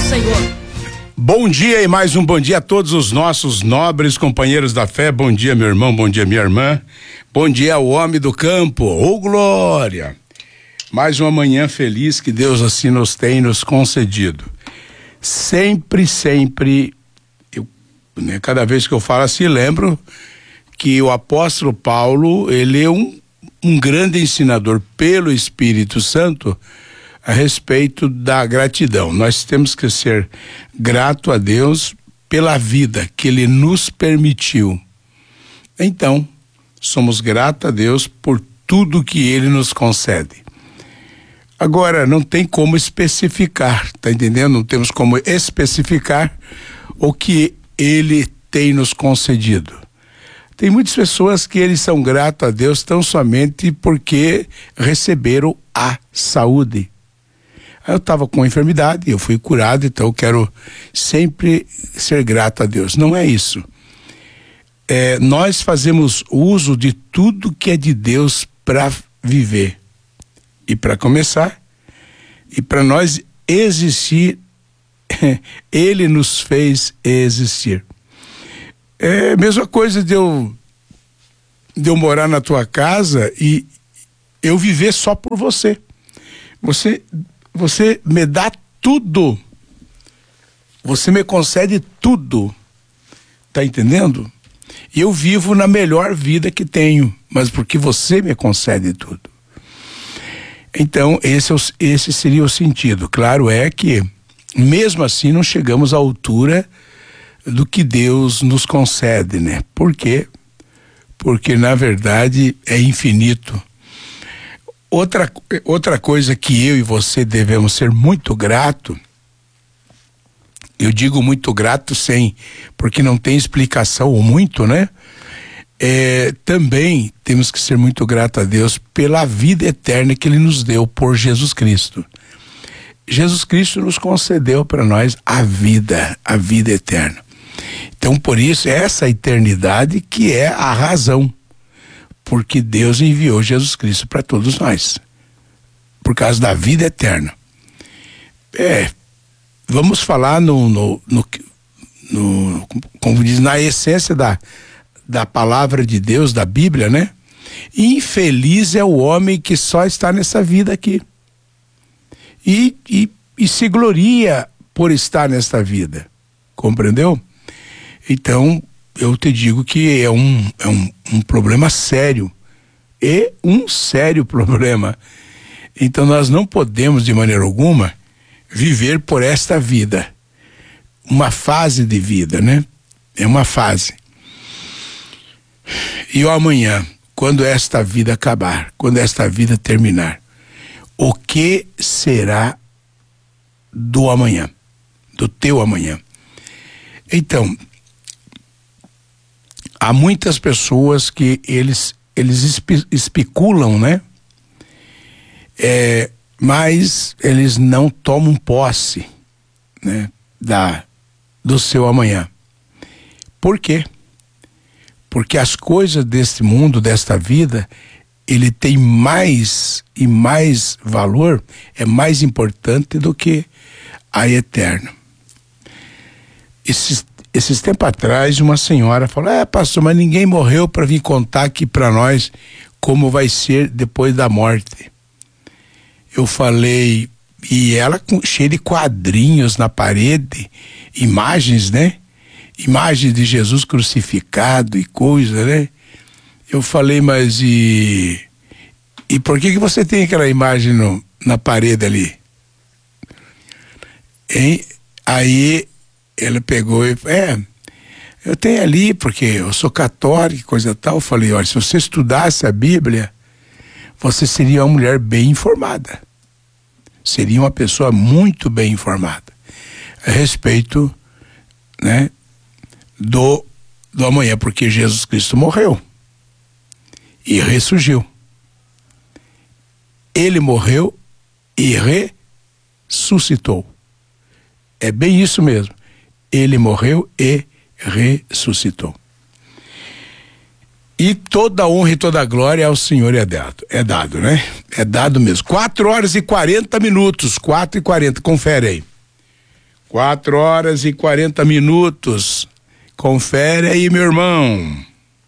Senhor. Bom dia e mais um bom dia a todos os nossos nobres companheiros da fé. Bom dia, meu irmão, bom dia, minha irmã. Bom dia ao homem do campo. Ô, glória! Mais uma manhã feliz que Deus assim nos tem nos concedido. Sempre, cada vez que eu falo assim, lembro que o apóstolo Paulo, ele é um grande ensinador pelo Espírito Santo a respeito da gratidão. Nós temos que ser grato a Deus pela vida que Ele nos permitiu. Então, somos gratos a Deus por tudo que Ele nos concede. Agora, não tem como especificar, tá entendendo? Não temos como especificar o que Ele tem nos concedido. Tem muitas pessoas que eles são gratos a Deus tão somente porque receberam a saúde. Eu estava com enfermidade, eu fui curado, então eu quero sempre ser grato a Deus. Não é isso. Nós fazemos uso de tudo que é de Deus para viver. E para começar, e para nós existir, Ele nos fez existir. É a mesma coisa de eu morar na tua casa e eu viver só por você. Você me dá tudo. Você me concede tudo. Tá entendendo? E eu vivo na melhor vida que tenho, mas porque você me concede tudo. Então, esse seria o sentido. Claro é que, mesmo assim, não chegamos à altura do que Deus nos concede, né? Por quê? Porque, na verdade, é infinito. Outra coisa que eu e você devemos ser muito grato, eu digo muito grato porque não tem explicação, ou muito, né? Também temos que ser muito grato a Deus pela vida eterna que Ele nos deu por Jesus Cristo. Jesus Cristo nos concedeu para nós a vida eterna. Então, por isso, essa eternidade que é a razão, porque Deus enviou Jesus Cristo para todos nós, por causa da vida eterna. Vamos falar como diz, na essência da palavra de Deus, da Bíblia, né? Infeliz é o homem que só está nessa vida aqui e se gloria por estar nesta vida, compreendeu? Então, eu te digo que é um problema sério, um sério problema. Então nós não podemos de maneira alguma viver por esta vida, uma fase de vida, né? É uma fase. E o amanhã, quando esta vida acabar, quando esta vida terminar, o que será do amanhã, do teu amanhã? Então, há muitas pessoas que eles especulam, né? Mas eles não tomam posse, né? Do seu amanhã. Por quê? Porque as coisas deste mundo, desta vida, ele tem mais e mais valor, é mais importante do que a eterna. Esses tempos atrás, uma senhora falou: pastor, mas ninguém morreu para vir contar aqui para nós como vai ser depois da morte. Eu falei, e ela cheia de quadrinhos na parede, imagens, né? Imagens de Jesus crucificado e coisa, né? Eu falei, mas e por que você tem aquela imagem na parede ali? Aí ela pegou e eu tenho ali porque eu sou católico, coisa tal. Eu falei, olha, se você estudasse a Bíblia, você seria uma mulher bem informada. Seria uma pessoa muito bem informada a respeito, né, do amanhã, porque Jesus Cristo morreu e ressurgiu. Ele morreu e ressuscitou. É bem isso mesmo. Ele morreu e ressuscitou. E toda honra e toda glória ao Senhor é dado, né? É dado mesmo. 4 horas e 40 minutos, 4h40, confere aí. 4 horas e 40 minutos. Confere aí, meu irmão.